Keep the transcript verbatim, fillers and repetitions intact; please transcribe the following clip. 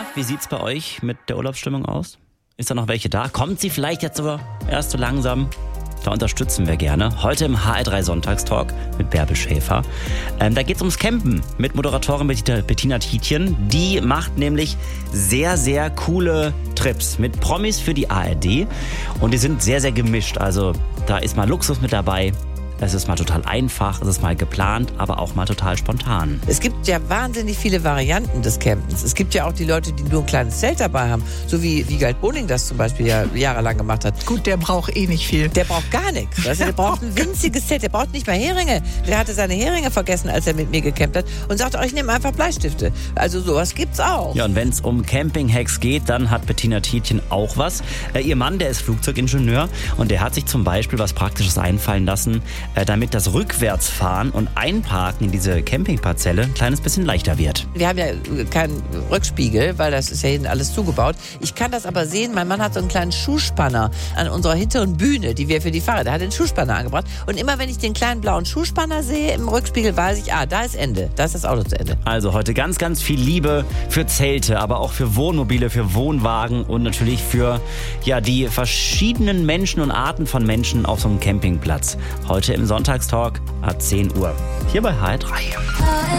Wie sieht's bei euch mit der Urlaubsstimmung aus? Ist da noch welche da? Kommt sie vielleicht jetzt sogar erst so langsam? Da unterstützen wir gerne. Heute im H R drei Sonntagstalk mit Bärbel Schäfer. Ähm, da geht's ums Campen mit Moderatorin Bettina Tietjen. Die macht nämlich sehr, sehr coole Trips mit Promis für die A R D. Und die sind sehr, sehr gemischt. Also da ist mal Luxus mit dabei. Es ist mal total einfach, es ist mal geplant, aber auch mal total spontan. Es gibt ja wahnsinnig viele Varianten des Campens. Es gibt ja auch die Leute, die nur ein kleines Zelt dabei haben. So wie Wiegald Boning das zum Beispiel ja jahrelang gemacht hat. Gut, der braucht eh nicht viel. Der braucht gar nichts. Weißt du, der braucht ein winziges Zelt. Der braucht nicht mal Heringe. Der hatte seine Heringe vergessen, als er mit mir gecampt hat. Und sagte, oh, ich nehme einfach Bleistifte. Also sowas gibt's auch. Ja, und wenn es um Camping-Hacks geht, dann hat Bettina Tietjen auch was. Äh, ihr Mann, der ist Flugzeugingenieur. Und der hat sich zum Beispiel was Praktisches einfallen lassen, damit das Rückwärtsfahren und Einparken in diese Campingparzelle ein kleines bisschen leichter wird. Wir haben ja keinen Rückspiegel, weil das ist ja hinten alles zugebaut. Ich kann das aber sehen, mein Mann hat so einen kleinen Schuhspanner an unserer hinteren Bühne, die wir für die Fahrräder, der hat den Schuhspanner angebracht. Und immer wenn ich den kleinen blauen Schuhspanner sehe im Rückspiegel, weiß ich, ah, da ist Ende, da ist das Auto zu Ende. Also heute ganz, ganz viel Liebe für Zelte, aber auch für Wohnmobile, für Wohnwagen und natürlich für ja, die verschiedenen Menschen und Arten von Menschen auf so einem Campingplatz. Heute im Sonntagstalk ab zehn Uhr. Hier bei H R drei.